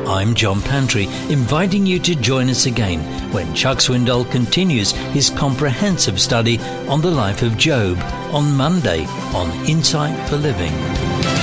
I'm John Pantry, inviting you to join us again when Chuck Swindoll continues his comprehensive study on the life of Job on Monday on Insight for Living.